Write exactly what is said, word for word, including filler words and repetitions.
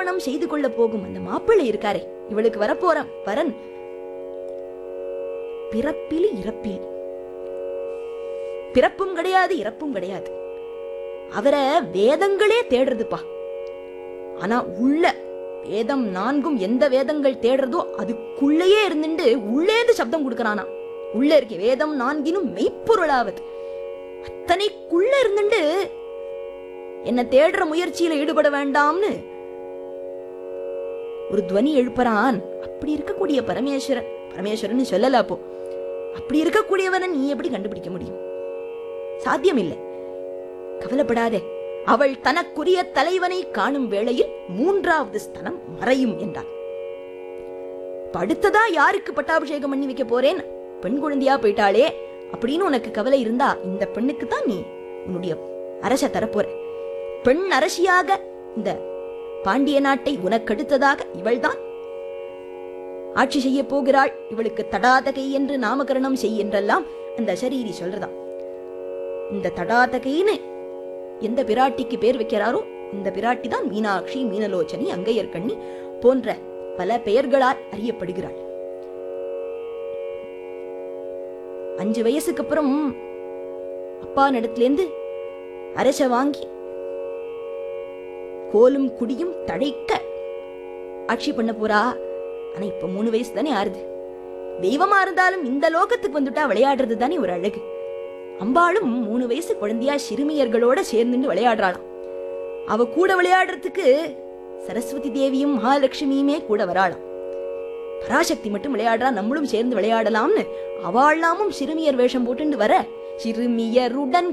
திருமணம் செய்து கொள்ள போகும் அந்த மாப்பிள்ளை இருக்காரே, இவளுக்கு வரப்போற வரன் பிறப்பிலி இறப்பிலி, பிறப்பும் கிடையாது இறப்பும் கிடையாது. அவரை வேதங்களே தேடுறதுப்பா. ஆனா உள்ள வேதம் நான்கும் எந்த வேதங்கள் தேடுறதோ அதுக்குள்ளேயே இருந்துட்டு உள்ளேந்து சப்தம் கொடுக்கறானா. உள்ள இருக்க வேதம் நான்கினும் மெய்ப்பொருளாவது அத்தனைக்குள்ள இருந்துட்டு என்ன தேடுற முயற்சியில ஈடுபட வேண்டாம்னு ஒரு துவனி எழுப்புறான். அப்படி இருக்கக்கூடிய பரமேஸ்வரன், பரமேஸ்வரன் சொல்லல, அப்போ அப்படி இருக்கக்கூடியவனை நீ எப்படி கண்டுபிடிக்க முடியும்? சாத்தியம் இல்லை. கவலைப்படாதே, அவள் தனக்குரிய தலைவனை காணும் வேளையில் மூன்றாவது ஸ்தலம் மறையும் என்றார். அடுத்ததா யாருக்கு பட்டாபிஷேகம் பண்ணி வைக்க போறேன், பெண் குழந்தையா போயிட்டாளே அப்படின்னு உனக்கு கவலை இருந்தா இந்த பெண்ணுக்கு தான் நீ உன்னுடைய அரச தரப்போற. பெண் அரசியாக இந்த பாண்டிய நாட்டை உனக்கடுத்ததாக இவள்தான் ஆட்சி செய்ய போகிறாள். இவளுக்கு தடாதகை என்று நாமகரணம் செய் என்றெல்லாம் அந்த சரீரி சொல்றதாம். இந்த தடாதகைன்னு எந்த பிராட்டிக்கு பேர் வைக்கிறாரோ இந்த பிராட்டி தான் மீனாட்சி, மீனலோச்சனி, அங்கையர்கண்ணி போன்ற பல பெயர்களால் அறியப்படுகிறாள். அஞ்சு வயசுக்கு அப்புறம் அப்பா நடத்திலேந்து அரச வாங்கி கோலும் குடியும் தழைக்க ஆட்சி பண்ண போறா. ஆனா இப்ப மூணு வயசு தானே ஆறுது. தெய்வமா இருந்தாலும் இந்த லோகத்துக்கு வந்துட்டா விளையாடுறது தானே ஒரு அழகு. அம்பாளும் மூணு வயசு குழந்தையா சிறுமியர்களோட சேர்ந்து விளையாடுறாளாம். அவ கூட விளையாடுறதுக்கு சரஸ்வதி தேவியும் மகாலட்சுமியுமே கூட வராளாம். பராசக்தி மட்டும் விளையாடுறா, நம்மளும் சேர்ந்து விளையாடலாம்னு அவளாமும் சிறுமியர் வேஷம் போட்டு வர சிறுமியருடன்